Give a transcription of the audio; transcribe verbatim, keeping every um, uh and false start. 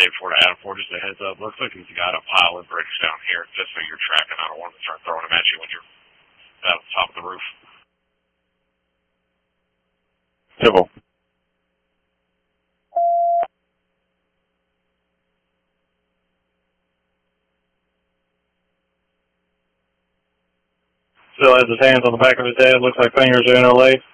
day before to Adam Ford, just a heads up. Looks like he's got a pile of bricks down here, just so you're tracking. I don't want to start throwing them at you when you're at the top of the roof. Civil. Still has his hands on the back of his head. Looks like fingers are interlaced.